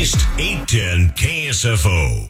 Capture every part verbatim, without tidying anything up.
East, eight ten K S F O.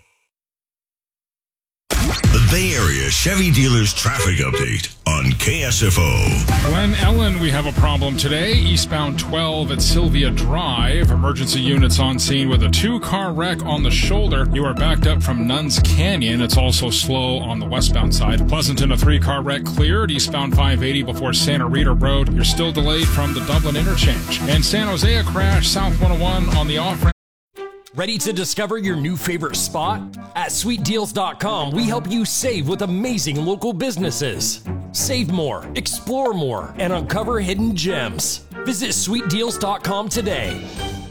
The Bay Area Chevy Dealers Traffic Update on K S F O. Glen Ellen, we have a problem today. Eastbound twelve at Sylvia Drive. Emergency units on scene with a two-car wreck on the shoulder. You are backed up from Nuns Canyon. It's also slow on the westbound side. Pleasanton, a three-car wreck cleared. Eastbound five eighty before Santa Rita Road. You're still delayed from the Dublin interchange. And San Jose, a crash south one oh one on the off-ramp. Ready to discover your new favorite spot? At sweet deals dot com, we help you save with amazing local businesses. Save more, explore more, and uncover hidden gems. Visit sweet deals dot com today.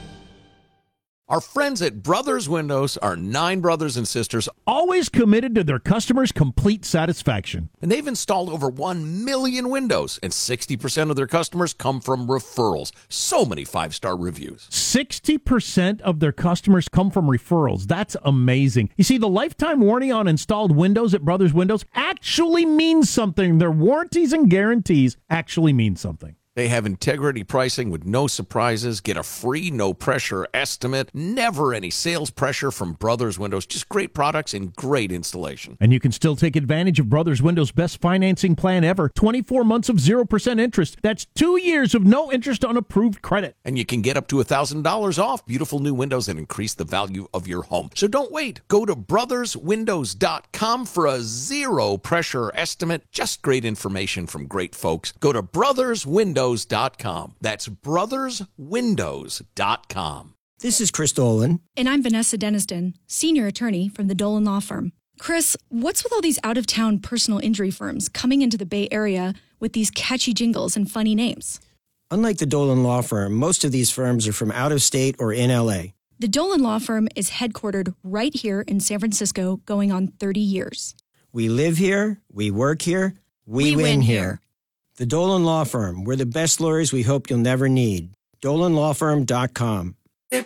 Our friends at Brothers Windows are nine brothers and sisters, always committed to their customers' complete satisfaction. And they've installed over one million windows, and sixty percent of their customers come from referrals. So many five-star reviews. sixty percent of their customers come from referrals. That's amazing. You see, the lifetime warranty on installed windows at Brothers Windows actually means something. Their warranties and guarantees actually mean something. They have integrity pricing with no surprises. Get a free, no-pressure estimate. Never any sales pressure from Brothers Windows. Just great products and great installation. And you can still take advantage of Brothers Windows' best financing plan ever. twenty-four months of zero percent interest. That's two years of no interest on approved credit. And you can get up to one thousand dollars off beautiful new windows and increase the value of your home. So don't wait. Go to brothers windows dot com for a zero-pressure estimate. Just great information from great folks. Go to brothers windows dot com. That's brothers windows dot com. This is Chris Dolan. And I'm Vanessa Deniston, senior attorney from the Dolan Law Firm. Chris, what's with all these out-of-town personal injury firms coming into the Bay Area with these catchy jingles and funny names? Unlike the Dolan Law Firm, most of these firms are from out of state or in L A. The Dolan Law Firm is headquartered right here in San Francisco, going on thirty years. We live here, we work here, we, we win, win here. here. The Dolan Law Firm. We're the best lawyers we hope you'll never need. dolan law firm dot com.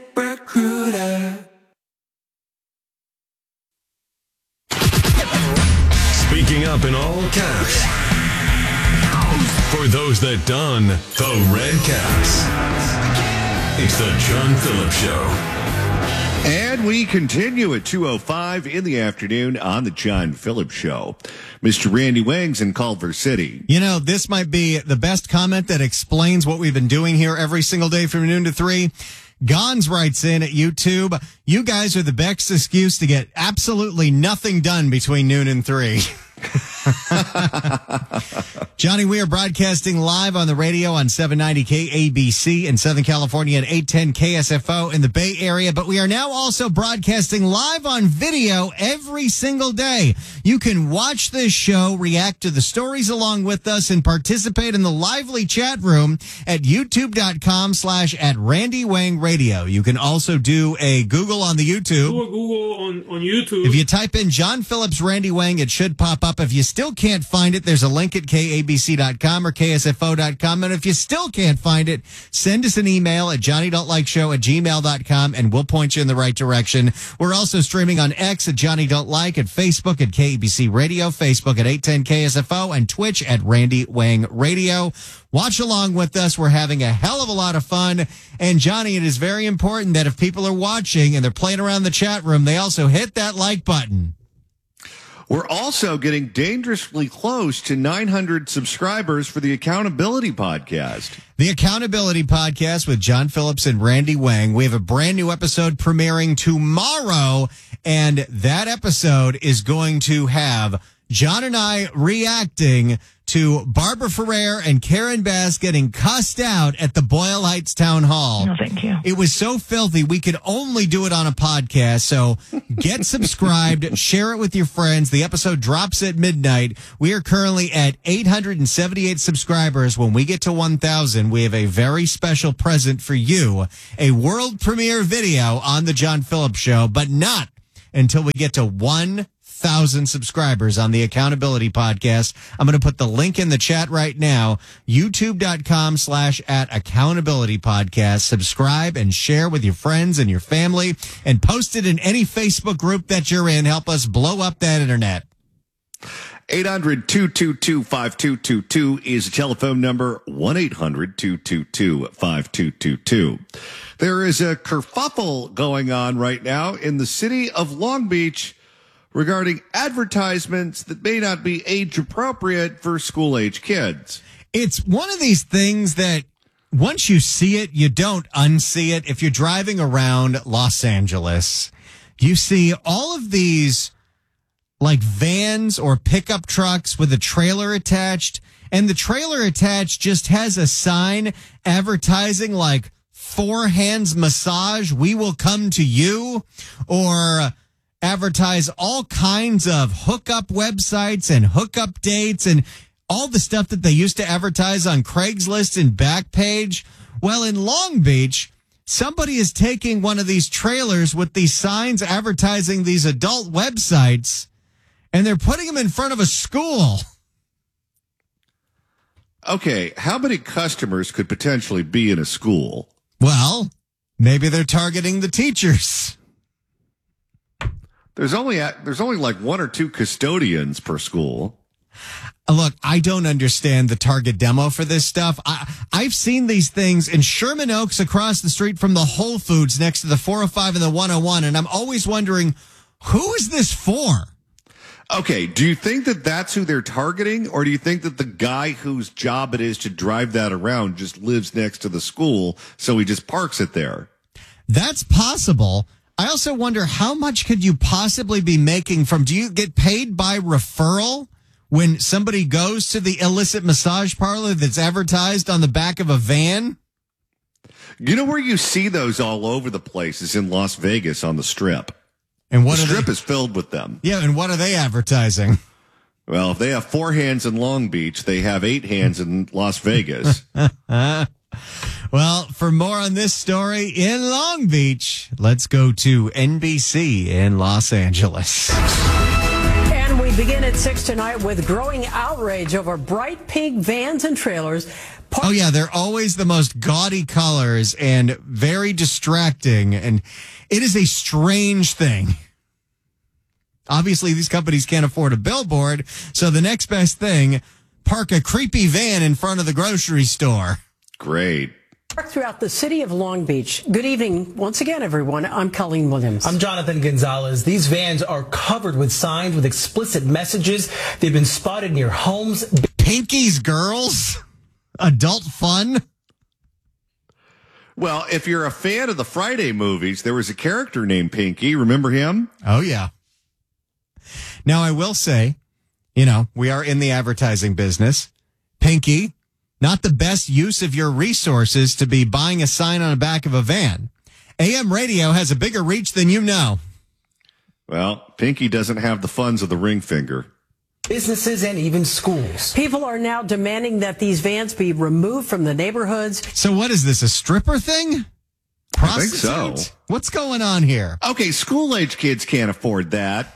Speaking up in all caps. For those that don the red caps. It's the John Phillips Show. And we continue at two oh five in the afternoon on the John Phillips Show. Mister Randy Wangs in Culver City. You know, this might be the best comment that explains what we've been doing here every single day from noon to three. Gons writes in at YouTube, you guys are the best excuse to get absolutely nothing done between noon and three. Johnny, we are broadcasting live on the radio on seven ninety K A B C in Southern California and eight ten K S F O in the Bay Area, but we are now also broadcasting live on video every single day. You can watch this show, react to the stories along with us, and participate in the lively chat room at youtube.com slash at Randy Wang Radio. You can also do a Google on the YouTube. Do a Google on, on YouTube. If you type in John Phillips Randy Wang, it should pop up. If you still can't find it, there's a link at K A B C dot com or K S F O dot com. And if you still can't find it, send us an email at johnny don't like show at gmail dot com and we'll point you in the right direction. We're also streaming on X at Johnny Don't Like, at Facebook at K A B C Radio, Facebook at eight ten K S F O, and Twitch at Randy Wang Radio. Watch along with us. We're having a hell of a lot of fun. And Johnny, it is very important that if people are watching and they're playing around the chat room, they also hit that like button. We're also getting dangerously close to nine hundred subscribers for the Accountability Podcast. The Accountability Podcast with John Phillips and Randy Wang. We have a brand new episode premiering tomorrow, and that episode is going to have John and I reacting to Barbara Ferrer and Karen Bass getting cussed out at the Boyle Heights Town Hall. No, thank you. It was so filthy, we could only do it on a podcast. So get subscribed, share it with your friends. The episode drops at midnight. We are currently at eight hundred seventy-eight subscribers. When we get to one thousand, we have a very special present for you, a world premiere video on the John Phillips Show, but not until we get to one thousand subscribers on the Accountability Podcast. I'm going to put the link in the chat right now, youtube.com slash at Accountability Podcast. Subscribe and share with your friends and your family and post it in any Facebook group that you're in. Help us blow up that internet. eight hundred, two two two, five two two two is a telephone number, one eight hundred, two two two, five two two two. There is a kerfuffle going on right now in the city of Long Beach regarding advertisements that may not be age appropriate for school-age kids. It's one of these things that once you see it, you don't unsee it. If you're driving around Los Angeles, you see all of these like vans or pickup trucks with a trailer attached, and the trailer attached just has a sign advertising like Four Hands Massage, we will come to you, or advertise all kinds of hookup websites and hookup dates and all the stuff that they used to advertise on Craigslist and Backpage. Well, in Long Beach, somebody is taking one of these trailers with these signs advertising these adult websites, and they're putting them in front of a school. Okay, how many customers could potentially be in a school? Well, maybe they're targeting the teachers. There's only there's only like one or two custodians per school. Look, I don't understand the target demo for this stuff. I, I've seen these things in Sherman Oaks across the street from the Whole Foods next to the four oh five and the one oh one, and I'm always wondering, who is this for? Okay, do you think that that's who they're targeting, or do you think that the guy whose job it is to drive that around just lives next to the school, so he just parks it there? That's possible. I also wonder, how much could you possibly be making from, do you get paid by referral when somebody goes to the illicit massage parlor that's advertised on the back of a van? You know where you see those all over the place is in Las Vegas on the Strip. And what the are Strip they? is filled with them. Yeah, and what are they advertising? Well, if they have four hands in Long Beach, they have eight hands in Las Vegas. Well, for more on this story in Long Beach, let's go to N B C in Los Angeles. And we begin at six tonight with growing outrage over bright pink vans and trailers. Oh, yeah, they're always the most gaudy colors and very distracting, and it is a strange thing. Obviously, these companies can't afford a billboard, so the next best thing, park a creepy van in front of the grocery store. Great. Throughout the city of Long Beach. Good evening once again, everyone. I'm Colleen Williams. I'm Jonathan Gonzalez. These vans are covered with signs with explicit messages. They've been spotted near homes. Pinky's Girls? Adult fun? Well, if you're a fan of the Friday movies, there was a character named Pinky. Remember him? Oh, yeah. Now, I will say, you know, we are in the advertising business. Pinky, not the best use of your resources to be buying a sign on the back of a van. A M radio has a bigger reach than you know. Well, Pinky doesn't have the funds of the ring finger. Businesses and even schools. People are now demanding that these vans be removed from the neighborhoods. So what is this, a stripper thing? Prostitute? I think so. What's going on here? Okay, school-age kids can't afford that.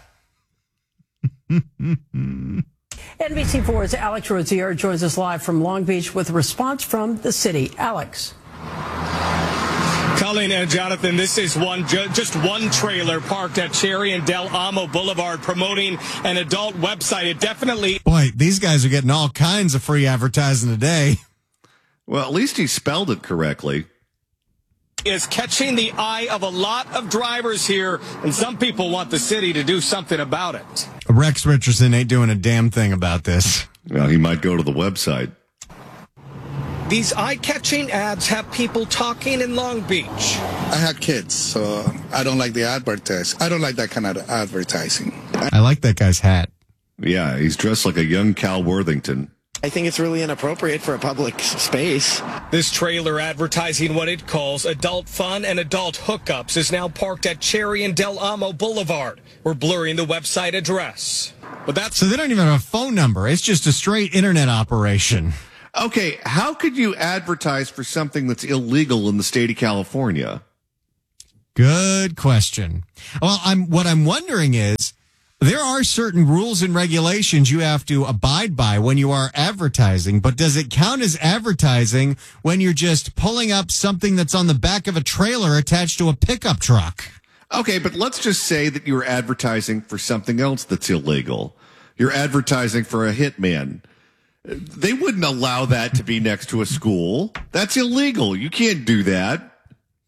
N B C four's Alex Rozier joins us live from Long Beach with a response from the city. Alex. Colleen and Jonathan, this is one ju- just one trailer parked at Cherry and Del Amo Boulevard promoting an adult website. It definitely... Boy, these guys are getting all kinds of free advertising today. Well, at least he spelled it correctly. Is catching the eye of a lot of drivers here, and some people want the city to do something about it. Rex Richardson ain't doing a damn thing about this. Well, he might go to the website. These eye-catching ads have people talking in Long Beach. I have kids, so I don't like the advertise. I don't like that kind of advertising. I like that guy's hat. Yeah, he's dressed like a young Cal Worthington. I think it's really inappropriate for a public space. This trailer advertising what it calls adult fun and adult hookups is now parked at Cherry and Del Amo Boulevard. We're blurring the website address. But that's So they don't even have a phone number. It's just a straight internet operation. Okay, how could you advertise for something that's illegal in the state of California? Good question. Well, I'm what I'm wondering is, there are certain rules and regulations you have to abide by when you are advertising, but does it count as advertising when you're just pulling up something that's on the back of a trailer attached to a pickup truck? Okay, but let's just say that you're advertising for something else that's illegal. You're advertising for a hitman. They wouldn't allow that to be next to a school. That's illegal. You can't do that.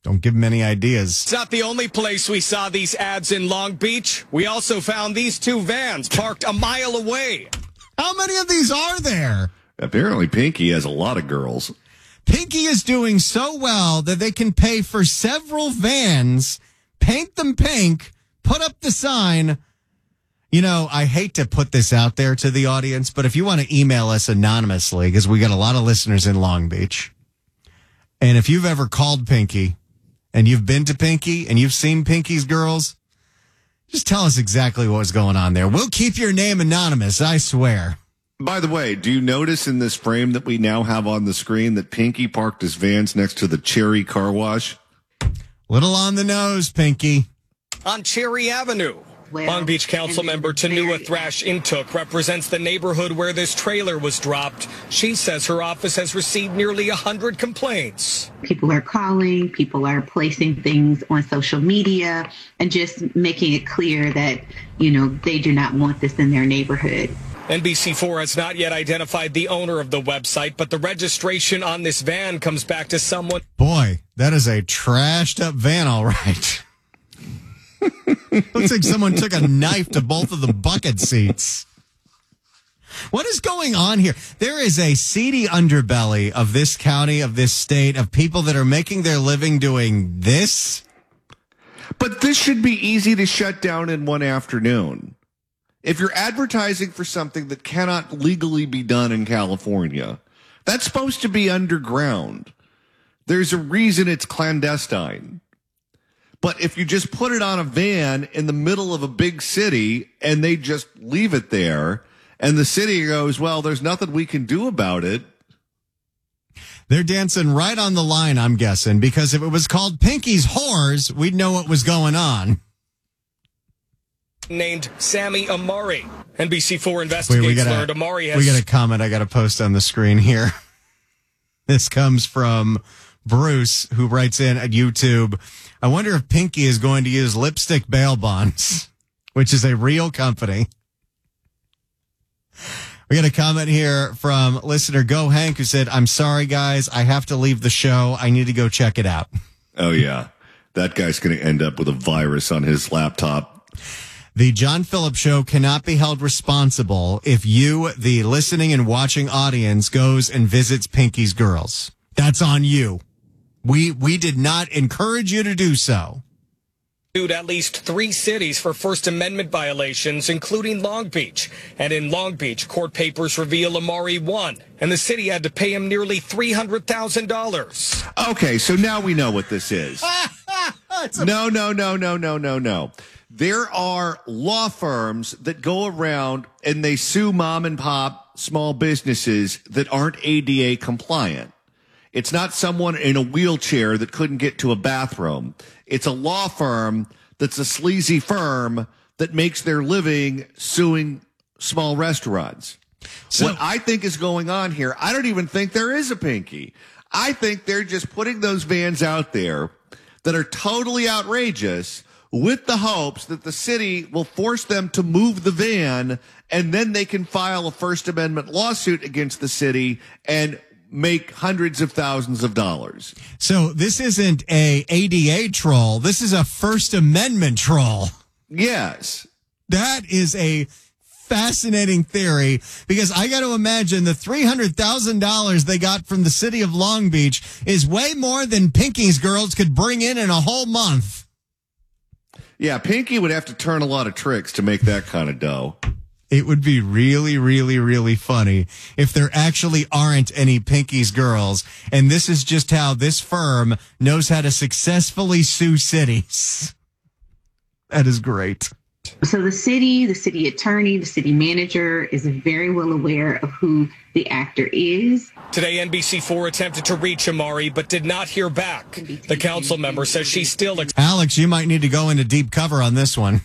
Don't give them any ideas. It's not the only place we saw these ads in Long Beach. We also found these two vans parked a mile away. How many of these are there? Apparently, Pinky has a lot of girls. Pinky is doing so well that they can pay for several vans, paint them pink, put up the sign. You know, I hate to put this out there to the audience, but if you want to email us anonymously, because we got a lot of listeners in Long Beach, and if you've ever called Pinky, and you've been to Pinky, and you've seen Pinky's girls, just tell us exactly what's going on there. We'll keep your name anonymous, I swear. By the way, do you notice in this frame that we now have on the screen that Pinky parked his vans next to the Cherry Car Wash? Little on the nose, Pinky. On Cherry Avenue. Well, Long Beach Council member Tanua Thrash Intook represents the neighborhood where this trailer was dropped. She says her office has received nearly one hundred complaints. People are calling, people are placing things on social media, and just making it clear that, you know, they do not want this in their neighborhood. N B C four has not yet identified the owner of the website, but the registration on this van comes back to someone. Boy, that is a trashed up van, all right. Looks like someone took a knife to both of the bucket seats. What is going on here? There is a seedy underbelly of this county, of this state, of people that are making their living doing this. But this should be easy to shut down in one afternoon. If you're advertising for something that cannot legally be done in California, that's supposed to be underground. There's a reason it's clandestine. But if you just put it on a van in the middle of a big city and they just leave it there and the city goes, well, there's nothing we can do about it. They're dancing right on the line, I'm guessing, because if it was called Pinky's Whores, we'd know what was going on. Named Sammy Amari. N B C four investigates Wait, we gotta, learned Amari has... We got a comment I got to post on the screen here. This comes from Bruce, who writes in at YouTube, I wonder if Pinky is going to use lipstick bail bonds, which is a real company. We got a comment here from listener Go Hank, who said, I'm sorry, guys. I have to leave the show. I need to go check it out. Oh, yeah. That guy's going to end up with a virus on his laptop. The John Phillips Show cannot be held responsible if you, the listening and watching audience, goes and visits Pinky's girls. That's on you. We we did not encourage you to do so. Sued at least three cities for First Amendment violations, including Long Beach. And in Long Beach, court papers reveal Amari won, and the city had to pay him nearly three hundred thousand dollars. Okay, so now we know what this is. No, no, no, no, no, no, no. There are law firms that go around and they sue mom and pop small businesses that aren't A D A compliant. It's not someone in a wheelchair that couldn't get to a bathroom. It's a law firm that's a sleazy firm that makes their living suing small restaurants. So, what I think is going on here, I don't even think there is a Pinky. I think they're just putting those vans out there that are totally outrageous with the hopes that the city will force them to move the van, and then they can file a First Amendment lawsuit against the city and make hundreds of thousands of dollars. So this isn't a A D A troll. This is a First Amendment troll. Yes. That is a fascinating theory, because I got to imagine the three hundred thousand dollars they got from the city of Long Beach is way more than Pinky's girls could bring in in a whole month. Yeah, Pinky would have to turn a lot of tricks to make that kind of dough. It would be really, really, really funny if there actually aren't any Pinky's girls, and this is just how this firm knows how to successfully sue cities. That is great. So the city, the city attorney, the city manager is very well aware of who the actor is. Today, N B C four attempted to reach Amari, but did not hear back. The council member says she's still... Ex- Alex, you might need to go into deep cover on this one.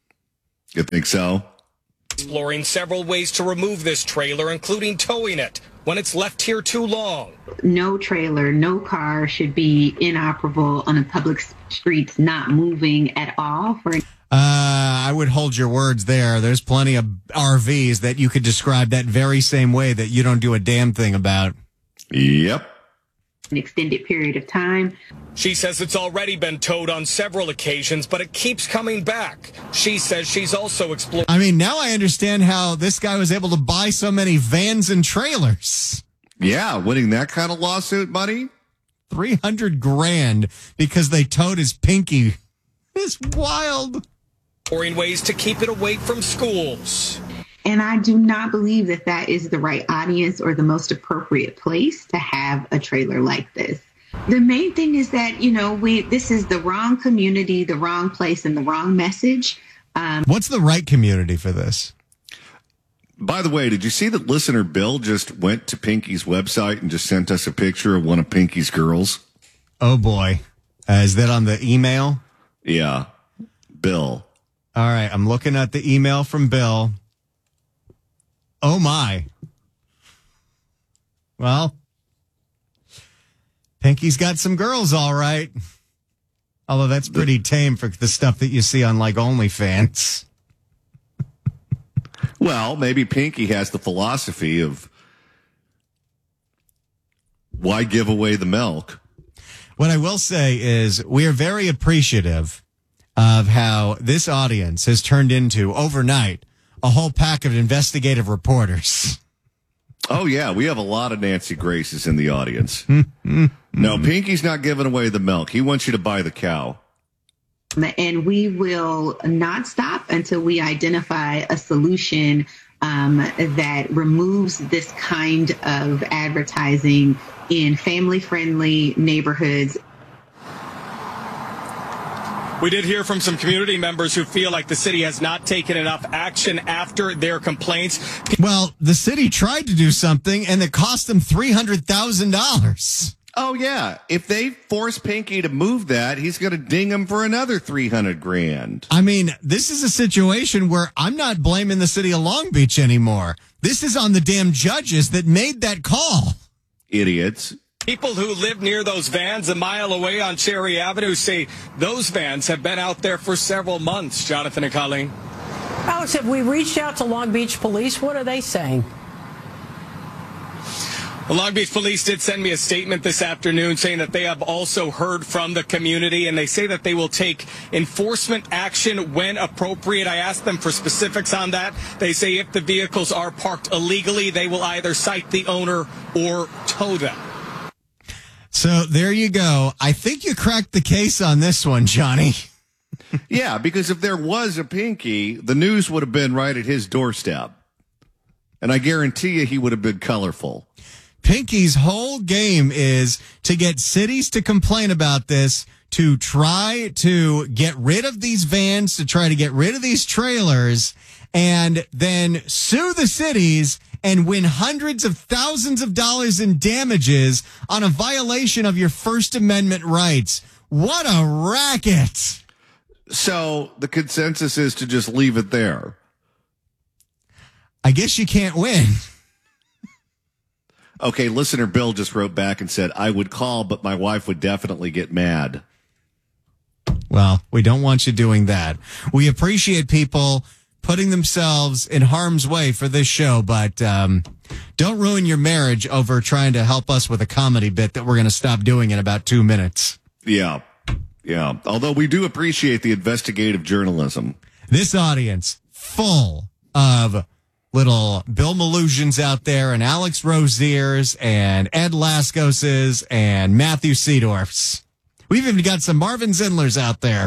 You think so? Exploring several ways to remove this trailer, including towing it when it's left here too long. No trailer, no car should be inoperable on the public streets, not moving at all. For Uh, I would hold your words there. There's plenty of R Vs that you could describe that very same way that you don't do a damn thing about. Yep. an extended period of time. She says it's already been towed on several occasions, but it keeps coming back. She says she's also explored. I mean, now I understand how this guy was able to buy so many vans and trailers. Yeah, winning that kind of lawsuit money. three hundred grand because they towed his pinky. It's wild. Exploring ways to keep it away from schools. And I do not believe that that is the right audience or the most appropriate place to have a trailer like this. The main thing is that, you know, we this is the wrong community, the wrong place, and the wrong message. Um, What's the right community for this? By the way, did you see that listener Bill just went to Pinky's website and just sent us a picture of one of Pinky's girls? Oh, boy. Uh, is that on the email? Yeah. Bill. All right. I'm looking at the email from Bill. Oh, my. Well, Pinky's got some girls, all right. Although that's pretty tame for the stuff that you see on, like, OnlyFans. Well, maybe Pinky has the philosophy of why give away the milk? What I will say is we are very appreciative of how this audience has turned into, overnight, a whole pack of investigative reporters. Oh, yeah. We have a lot of Nancy Graces in the audience. No, Pinky's not giving away the milk. He wants you to buy the cow. And we will not stop until we identify a solution um, that removes this kind of advertising in family-friendly neighborhoods. We did hear from some community members who feel like the city has not taken enough action after their complaints. Well, the city tried to do something, and it cost them three hundred thousand dollars. Oh, yeah. If they force Pinky to move that, he's going to ding him for another three hundred grand. I mean, this is a situation where I'm not blaming the city of Long Beach anymore. This is on the damn judges that made that call. Idiots. People who live near those vans a mile away on Cherry Avenue say those vans have been out there for several months. Jonathan and Colleen. Alex, have we reached out to Long Beach Police? What are they saying? The Long Beach Police did send me a statement this afternoon saying that they have also heard from the community, and they say that they will take enforcement action when appropriate. I asked them for specifics on that. They say if the vehicles are parked illegally, they will either cite the owner or tow them. So there you go. I think you cracked the case on this one, Johnny. Yeah, because if there was a Pinky, the news would have been right at his doorstep. And I guarantee you he would have been colorful. Pinky's whole game is to get cities to complain about this, to try to get rid of these vans, to try to get rid of these trailers, and then sue the cities and win hundreds of thousands of dollars in damages on a violation of your First Amendment rights. What a racket. So the consensus is to just leave it there. I guess you can't win. Okay, listener Bill just wrote back and said, I would call, but my wife would definitely get mad. Well, we don't want you doing that. We appreciate people putting themselves in harm's way for this show, but um, don't ruin your marriage over trying to help us with a comedy bit that we're going to stop doing in about two minutes. Yeah, yeah. Although we do appreciate the investigative journalism. This audience, full of little Bill Malusians out there and Alex Roziers and Ed Laskoses and Matthew Seedorfs. We've even got some Marvin Zindlers out there.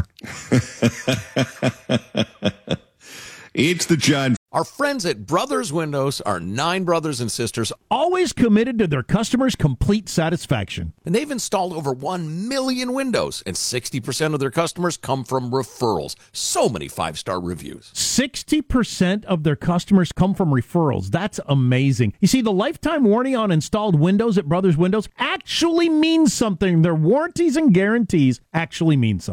It's the John. Our friends at Brothers Windows are nine brothers and sisters, always committed to their customers' complete satisfaction. And they've installed over one million windows, and sixty percent of their customers come from referrals. So many five-star reviews. sixty percent of their customers come from referrals. That's amazing. You see, the lifetime warranty on installed windows at Brothers Windows actually means something. Their warranties and guarantees actually mean something.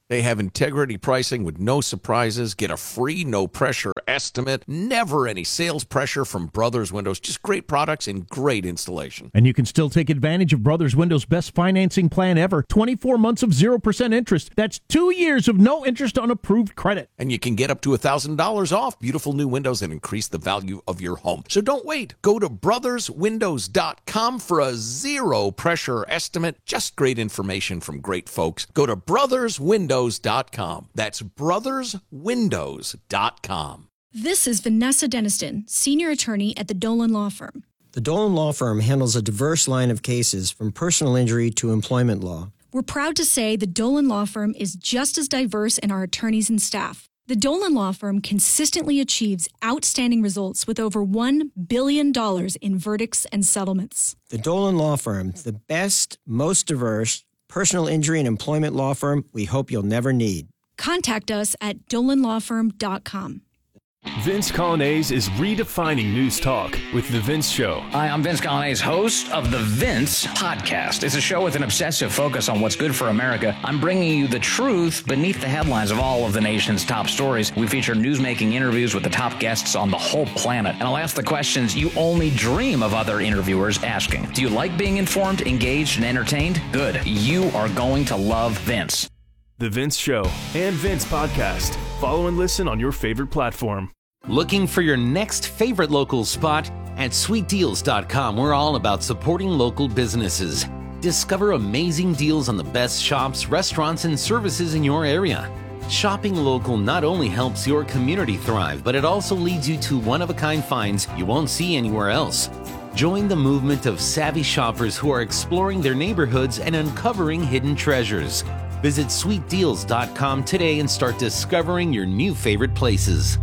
They have integrity pricing with no surprises. Get a free, no-pressure estimate. Never any sales pressure from Brothers Windows. Just great products and great installation. And you can still take advantage of Brothers Windows' best financing plan ever. twenty-four months of zero percent interest. That's two years of no interest on approved credit. And you can get up to one thousand dollars off beautiful new windows and increase the value of your home. So don't wait. Go to brothers windows dot com for a zero-pressure estimate. Just great information from great folks. Go to brothers windows dot com. That's brothers windows dot com. This is Vanessa Deniston, senior attorney at the Dolan Law Firm. The Dolan Law Firm handles a diverse line of cases from personal injury to employment law. We're proud to say the Dolan Law Firm is just as diverse in our attorneys and staff. The Dolan Law Firm consistently achieves outstanding results with over one billion dollars in verdicts and settlements. The Dolan Law Firm, the best, most diverse personal injury and employment law firm we hope you'll never need. Contact us at dolan law firm dot com. Vince Colonnese is redefining news talk with The Vince Show. Hi, I'm Vince Colonnese, host of The Vince Podcast. It's a show with an obsessive focus on what's good for America. I'm bringing you the truth beneath the headlines of all of the nation's top stories. We feature newsmaking interviews with the top guests on the whole planet. And I'll ask the questions you only dream of other interviewers asking. Do you like being informed, engaged, and entertained? Good. You are going to love Vince. The Vince Show and Vince Podcast. Follow and listen on your favorite platform. Looking for your next favorite local spot? At sweet deals dot com, we're all about supporting local businesses. Discover amazing deals on the best shops, restaurants, and services in your area. Shopping local not only helps your community thrive, but it also leads you to one-of-a-kind finds you won't see anywhere else. Join the movement of savvy shoppers who are exploring their neighborhoods and uncovering hidden treasures. Visit sweet deals dot com today and start discovering your new favorite places.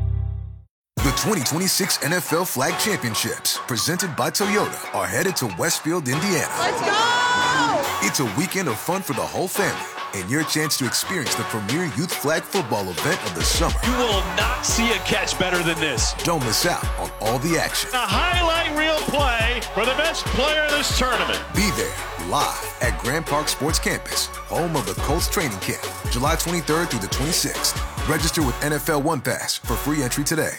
The twenty twenty-six N F L Flag Championships, presented by Toyota, are headed to Westfield, Indiana. Let's go! It's a weekend of fun for the whole family and your chance to experience the premier youth flag football event of the summer. You will not see a catch better than this. Don't miss out on all the action. A highlight reel play for the best player of this tournament. Be there live at Grand Park Sports Campus, home of the Colts training camp, July twenty-third through the twenty-sixth. Register with N F L One Pass for free entry today.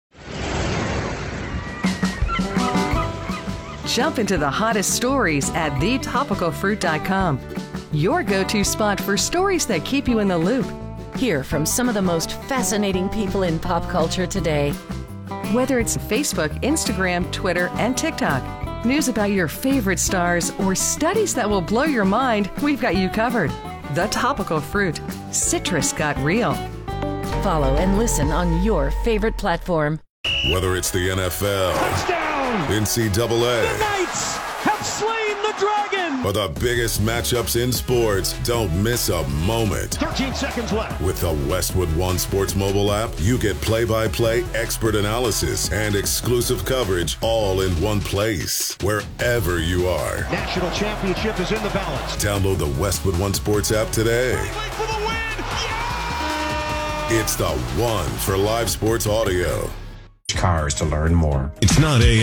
Jump into the hottest stories at the topical fruit dot com. Your go-to spot for stories that keep you in the loop. Hear from some of the most fascinating people in pop culture today. Whether it's Facebook, Instagram, Twitter, and TikTok, news about your favorite stars, or studies that will blow your mind, we've got you covered. The Topical Fruit. Citrus got real. Follow and listen on your favorite platform. Whether it's the N F L, touchdown, N C double A, the Knights have slain the dragon, or the biggest matchups in sports, don't miss a moment. thirteen seconds left. With the Westwood One Sports mobile app, you get play-by-play expert analysis and exclusive coverage all in one place, wherever you are. National championship is in the balance. Download the Westwood One Sports app today. For the win. Yeah! It's the one for live sports audio. Cars to learn more. It's not A